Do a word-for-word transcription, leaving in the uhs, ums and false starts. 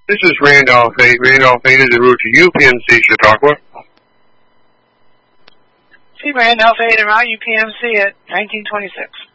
This is Randolph eight. Randolph eight is en route to U P M C Chautauqua. See Randolph eight en route U P M C at nineteen twenty-six.